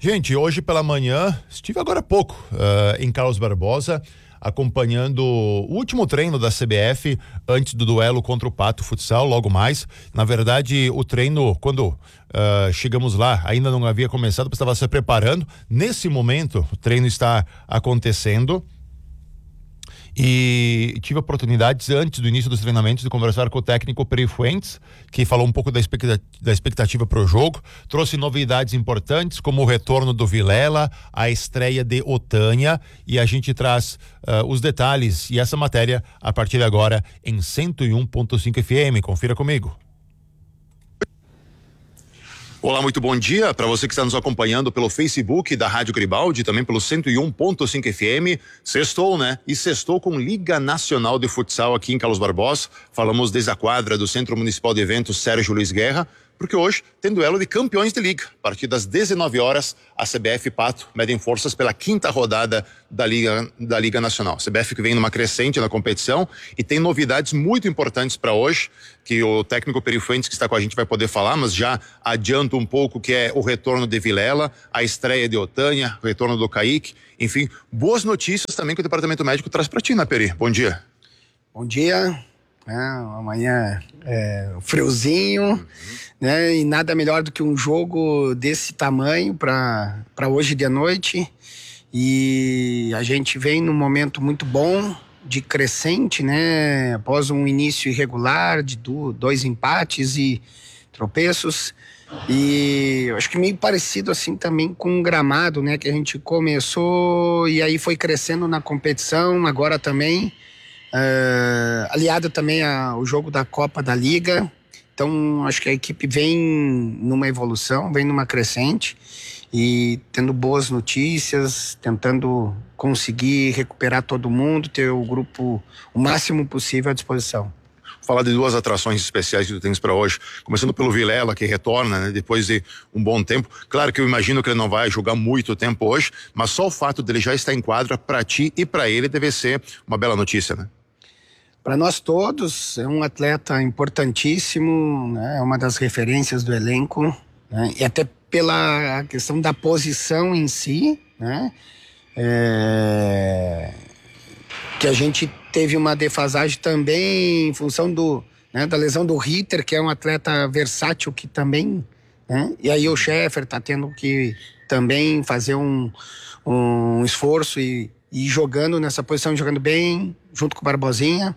Gente, hoje pela manhã, estive agora há pouco em Carlos Barbosa, acompanhando o último treino da CBF antes do duelo contra o Pato Futsal, logo mais. Na verdade, o treino, quando chegamos lá, ainda não havia começado, estava se preparando. Nesse momento, o treino está acontecendo. E tive oportunidades antes do início dos treinamentos de conversar com o técnico Peri Fuentes, que falou um pouco da expectativa para o jogo, trouxe novidades importantes como o retorno do Vilela, a estreia de Otânia, e a gente traz os detalhes e essa matéria a partir de agora em 101.5 FM. Confira comigo. Olá, muito bom dia para você que está nos acompanhando pelo Facebook da Rádio Garibaldi, também pelo 101.5 FM. Sextou, né? E sextou com Liga Nacional de Futsal aqui em Carlos Barbosa. Falamos desde a quadra do Centro Municipal de Eventos Sérgio Luiz Guerra, porque hoje tem duelo de campeões de liga. A partir das 19 horas, a CBF e Pato medem forças pela quinta rodada da Liga Nacional. A CBF que vem numa crescente na competição e tem novidades muito importantes para hoje, que o técnico Peri Fuentes, que está com a gente, vai poder falar, mas já adianto um pouco que é o retorno de Vilela, a estreia de Otânia, o retorno do Kaique, enfim, boas notícias também que o Departamento Médico traz para ti, né, Peri? Bom dia. Bom dia. Amanhã friozinho, né? E nada melhor do que um jogo desse tamanho para hoje de noite. E a gente vem num momento muito bom de crescente, né? Após um início irregular de dois empates e tropeços. E eu acho que meio parecido assim também com o gramado, né? Que a gente começou e aí foi crescendo na competição, agora também. Aliado também ao jogo da Copa da Liga. Então acho que a equipe vem numa evolução, vem numa crescente e tendo boas notícias, tentando conseguir recuperar todo mundo, ter o grupo o máximo possível à disposição. Falar de duas atrações especiais que tu tens para hoje, começando pelo Vilela, que retorna, né, depois de um bom tempo. Claro que eu imagino que ele não vai jogar muito tempo hoje, mas só o fato dele já estar em quadra para ti e para ele deve ser uma bela notícia, né? Para nós todos, é um atleta importantíssimo, né? É uma das referências do elenco, né? E até pela questão da posição em si, né? Que a gente teve uma defasagem também em função da lesão do Ritter, que é um atleta versátil que também, né? E aí o Scheffer tá tendo que também fazer um esforço e jogando nessa posição, jogando bem, junto com o Barbosinha.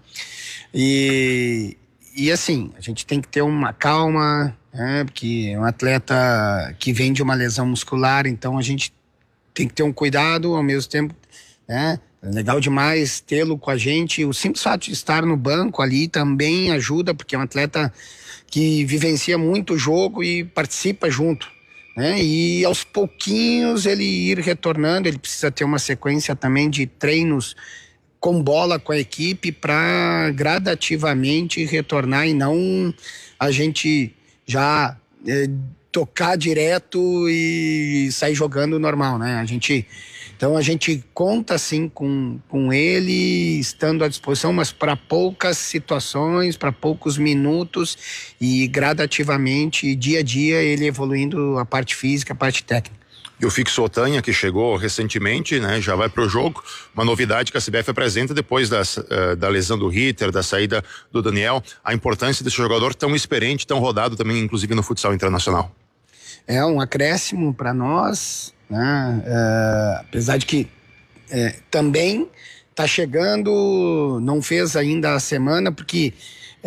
E assim, a gente tem que ter uma calma, né? Porque é um atleta que vem de uma lesão muscular, então a gente tem que ter um cuidado ao mesmo tempo, né? É legal demais tê-lo com a gente. O simples fato de estar no banco ali também ajuda, porque é um atleta que vivencia muito o jogo e participa junto, né? E aos pouquinhos ele ir retornando, ele precisa ter uma sequência também de treinos com bola com a equipe para gradativamente retornar e não a gente já tocar direto e sair jogando normal, né? Então a gente conta sim com ele estando à disposição, mas para poucas situações, para poucos minutos e gradativamente, dia a dia, ele evoluindo a parte física, a parte técnica. E o Fixo Otânia, que chegou recentemente, né, já vai pro jogo. Uma novidade que a CBF apresenta depois da lesão do Ritter, da saída do Daniel, a importância desse jogador tão experiente, tão rodado também, inclusive no futsal internacional. É um acréscimo para nós, né? Apesar de que também tá chegando, não fez ainda a semana, porque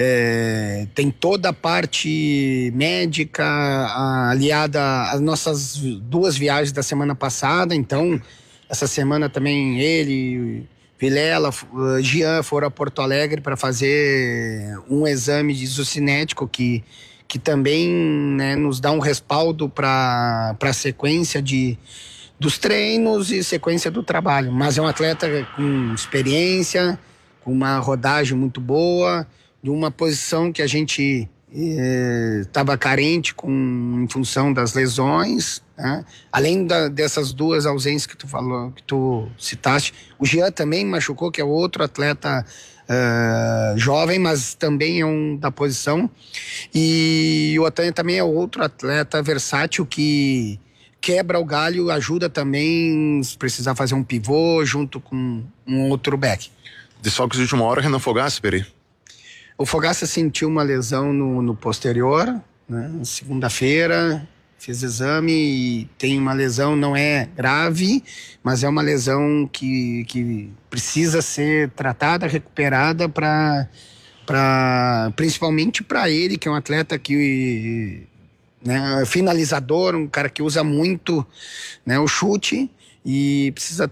tem toda a parte médica aliada às nossas duas viagens da semana passada. Então essa semana também ele, Vilela, Jean foram a Porto Alegre para fazer um exame de isocinético que também, né, nos dá um respaldo para a sequência dos treinos e sequência do trabalho. Mas é um atleta com experiência, com uma rodagem muito boa, de uma posição que a gente estava carente em função das lesões, né? Além dessas duas ausências que tu falou, que tu citaste, o Jean também machucou, que é outro atleta jovem, mas também é da posição, e o Otânia também é outro atleta versátil que quebra o galho, ajuda também se precisar fazer um pivô junto com um outro back. Desfalques de última hora, Renan Fogaça, Peri. O Fogaça sentiu uma lesão no posterior, né? Segunda-feira, fiz exame e tem uma lesão, não é grave, mas é uma lesão que precisa ser tratada, recuperada principalmente para ele, que é um atleta que, né, finalizador, um cara que usa muito, né, o chute, e precisa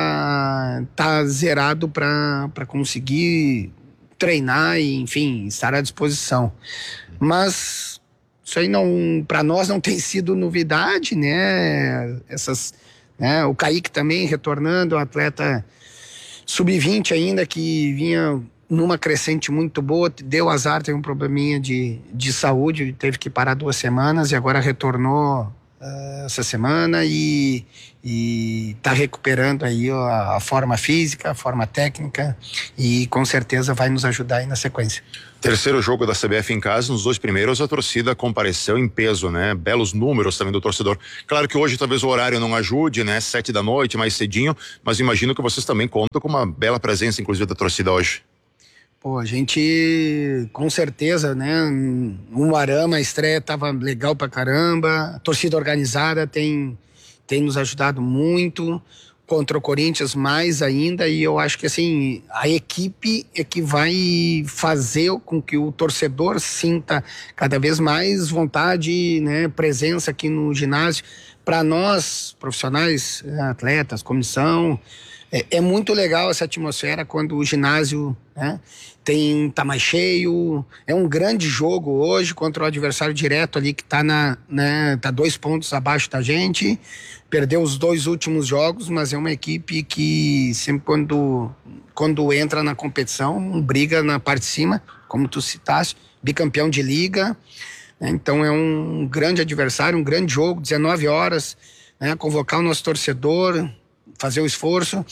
tá zerado para conseguir treinar e, enfim, estar à disposição. Mas isso aí não, para nós não tem sido novidade, né? Né? O Kaique também retornando, um atleta sub-20 ainda, que vinha numa crescente muito boa, deu azar, teve um probleminha de saúde, teve que parar 2 semanas e agora retornou essa semana e está recuperando aí a forma física, a forma técnica, e com certeza vai nos ajudar aí na sequência. Terceiro jogo da CBF em casa, nos 2 primeiros a torcida compareceu em peso, né? Belos números também do torcedor. Claro que hoje talvez o horário não ajude, né? 7 da noite, mais cedinho, mas imagino que vocês também contam com uma bela presença, inclusive, da torcida hoje. Pô, a gente, com certeza, né? Um Arama, a estreia tava legal pra caramba, a torcida organizada tem nos ajudado muito, contra o Corinthians mais ainda, e eu acho que, assim, a equipe é que vai fazer com que o torcedor sinta cada vez mais vontade, né? Presença aqui no ginásio. Para nós, profissionais, atletas, comissão, é muito legal essa atmosfera quando o ginásio, né, tá mais cheio. É um grande jogo hoje contra o adversário direto ali que tá 2 pontos abaixo da gente. Perdeu os 2 últimos jogos, mas é uma equipe que sempre quando entra na competição, briga na parte de cima, como tu citaste, bicampeão de liga. Então é um grande adversário, um grande jogo, 19 horas, né, convocar o nosso torcedor, fazer o esforço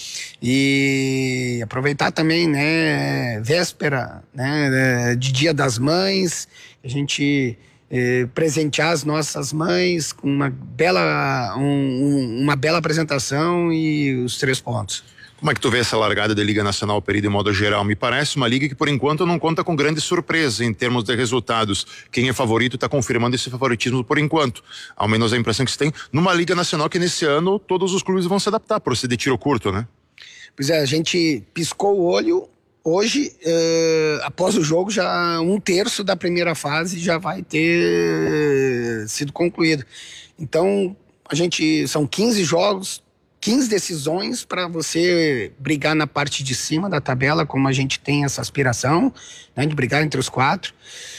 e aproveitar também, né, véspera, né, de Dia das Mães, a gente presentear as nossas mães com uma bela apresentação e os 3 pontos. Como é que tu vê essa largada da Liga Nacional, Peri, de modo geral? Me parece uma liga que, por enquanto, não conta com grande surpresa em termos de resultados. Quem é favorito está confirmando esse favoritismo por enquanto. Ao menos a impressão que se tem numa Liga Nacional que, nesse ano, todos os clubes vão se adaptar para ser de tiro curto, né? Pois é, a gente piscou o olho. Hoje, após o jogo, já 1/3 da primeira fase já vai ter sido concluído. Então, são 15 jogos, 15 decisões para você brigar na parte de cima da tabela, como a gente tem essa aspiração, né, de brigar entre os 4.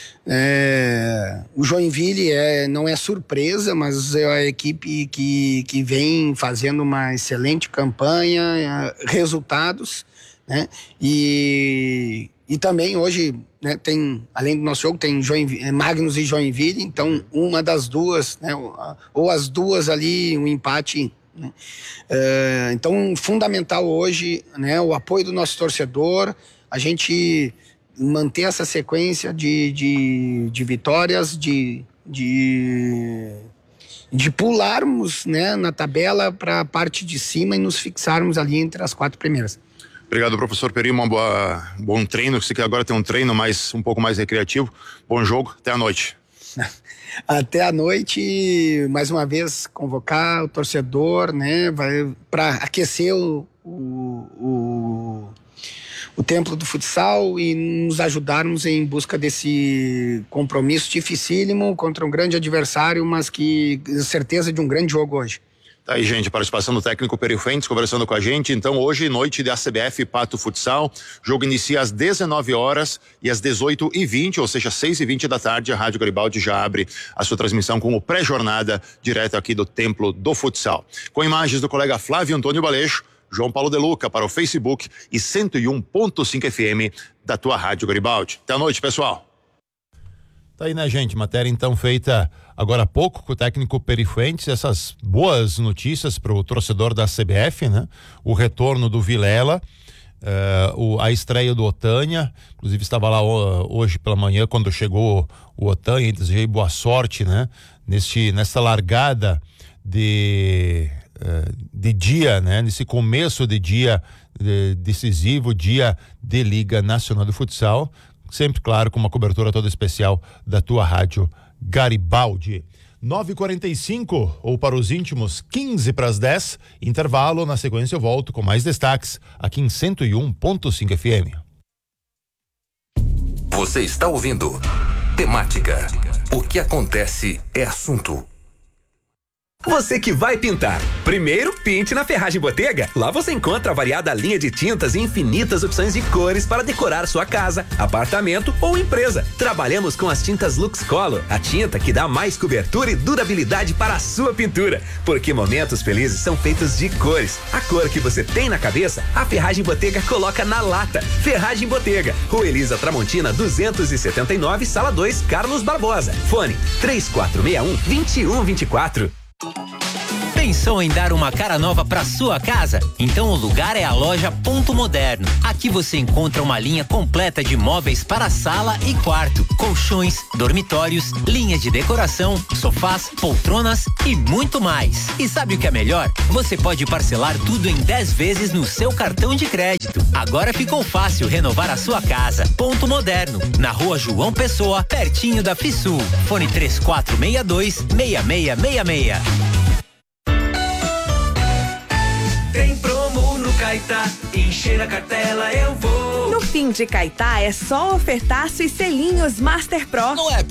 O Joinville não é surpresa, mas é a equipe que vem fazendo uma excelente campanha, resultados, né? E também hoje, né, tem, além do nosso jogo, tem Magnus e Joinville, então uma das duas, né, ou as duas ali, um empate, né? Então, fundamental hoje, né, o apoio do nosso torcedor, a gente manter essa sequência de vitórias, de pularmos, né, na tabela para a parte de cima e nos fixarmos ali entre as 4 primeiras. Obrigado, professor Peri, bom treino, se quer agora ter um treino um pouco mais recreativo. Bom jogo, até a noite. Até a noite, mais uma vez, convocar o torcedor, né, para aquecer o templo do futsal e nos ajudarmos em busca desse compromisso dificílimo contra um grande adversário, mas que certeza de um grande jogo hoje. Tá aí, gente, a participação do técnico Peri Fuentes conversando com a gente. Então, hoje, noite da CBF Pato Futsal, jogo inicia às 19 horas e às 18h20, ou seja, 6h20 da tarde, a Rádio Garibaldi já abre a sua transmissão com o pré-jornada direto aqui do Templo do Futsal. Com imagens do colega Flávio Antônio Baleixo, João Paulo De Luca para o Facebook e 101.5 FM da tua Rádio Garibaldi. Até a noite, pessoal. Tá aí, né, gente? Matéria então feita agora há pouco com o técnico Peri Fuentes, essas boas notícias para o torcedor da CBF, né? O retorno do Vilela, a estreia do Otânia, inclusive estava lá hoje pela manhã quando chegou o Otânia, e desejei boa sorte, né? Nessa largada de dia, né? Nesse começo de dia decisivo, dia de Liga Nacional de Futsal, sempre, claro, com uma cobertura toda especial da tua rádio Garibaldi. 9h45, ou para os íntimos, 9:15, intervalo. Na sequência eu volto com mais destaques aqui em 101.5 FM. Você está ouvindo Temática. O que acontece é assunto. Você que vai pintar, primeiro pinte na Ferragem Botega. Lá você encontra a variada linha de tintas e infinitas opções de cores para decorar sua casa, apartamento ou empresa. Trabalhamos com as tintas Lux Color, a tinta que dá mais cobertura e durabilidade para a sua pintura, porque momentos felizes são feitos de cores. A cor que você tem na cabeça, a Ferragem Botega coloca na lata. Ferragem Botega, Rua Elisa Tramontina 279, Sala 2, Carlos Barbosa. Fone 3461-2124. Pensou em dar uma cara nova para sua casa? Então o lugar é a loja Ponto Moderno. Aqui você encontra uma linha completa de móveis para sala e quarto, colchões, dormitórios, linhas de decoração, sofás, poltronas e muito mais. E sabe o que é melhor? Você pode parcelar tudo em 10 vezes no seu cartão de crédito. Agora ficou fácil renovar a sua casa. Ponto Moderno, na Rua João Pessoa, pertinho da Fisul. Fone 3462-6666. Tem promo no Caetá, encher a cartela eu vou. No fim de Caetá é só ofertaço e selinhos Master Pro. No app